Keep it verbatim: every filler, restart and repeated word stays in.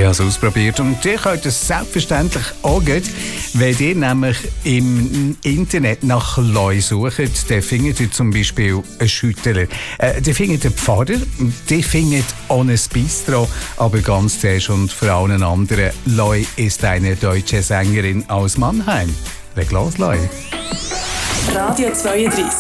Ich habe es ausprobiert und ihr könnt es selbstverständlich auch gut. Wenn ihr nämlich im Internet nach Leu sucht, dann findet ihr zum Beispiel einen Schüttler. Äh, ihr findet einen Pfarrer, ihr findet auch ein Bistro, aber ganz zuerst und vor allen anderen, Leu ist eine deutsche Sängerin aus Mannheim. Leg los, Leu. Radio zweiunddreißig.